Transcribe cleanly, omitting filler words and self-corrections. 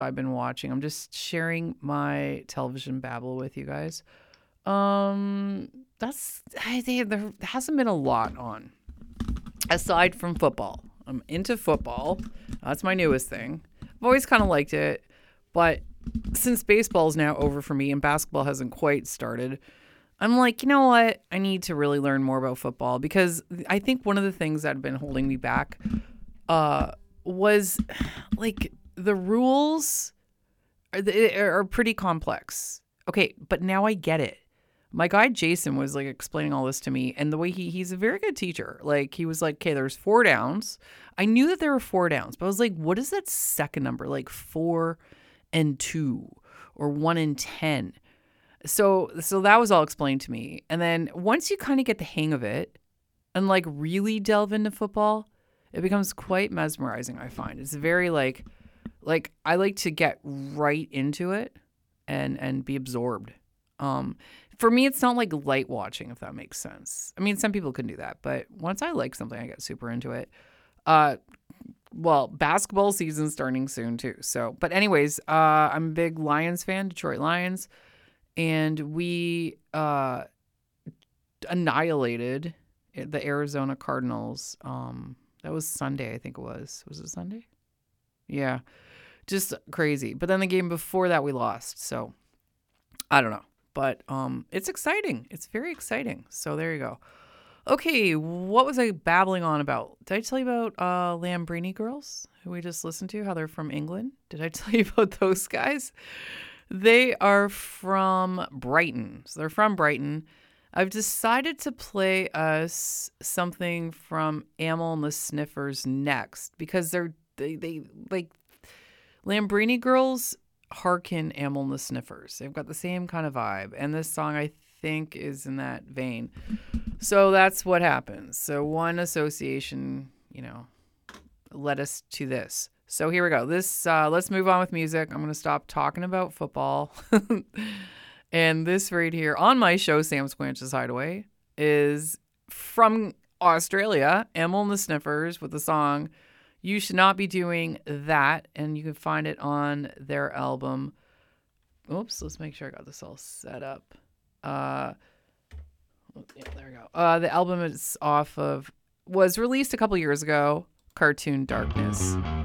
I've been watching. I'm just sharing my television babble with you guys. I think there hasn't been a lot on aside from football. I'm into football. That's my newest thing. I've always kind of liked it, but since baseball is now over for me and basketball hasn't quite started, I'm like, you know what? I need to really learn more about football because I think one of the things that had been holding me back was like the rules are pretty complex. Okay, but now I get it. My guy Jason was like explaining all this to me, and the way he's a very good teacher. Like he was like, okay, there's 4 downs. I knew that there were 4 downs, but I was like, what is that second number? Like 4 and 2 or 1 and 10. So that was all explained to me. And then once you kind of get the hang of it and like really delve into football, it becomes quite mesmerizing, I find. It's very like I like to get right into it and be absorbed. For me, it's not like light watching, if that makes sense. I mean, some people can do that, but once I like something, I get super into it. Well, basketball season's starting soon too. So, but anyways, I'm a big Lions fan, Detroit Lions, and we annihilated the Arizona Cardinals. That was Sunday, I think it was. Was it Sunday? Yeah, just crazy. But then the game before that, we lost. So I don't know. But it's exciting. It's very exciting. So there you go. Okay, what was I babbling on about? Did I tell you about Lambrini Girls, who we just listened to, how they're from England? Did I tell you about those guys? They are from Brighton. So they're from Brighton. I've decided to play us something from Amyl and the Sniffers next because they like Lambrini Girls hearken Amyl and the Sniffers. They've got the same kind of vibe. And this song, I think, is in that vein. So that's what happens. So one association, led us to this. So here we go. Let's move on with music. I'm going to stop talking about football. And this right here on my show, Sam Squanch's Hideaway, is from Australia, Amyl and the Sniffers with the song You Should Not Be Doing That, and you can find it on their album. Oops, let's make sure I got this all set up. Yeah, there we go. The album was released a couple years ago, Cartoon Darkness.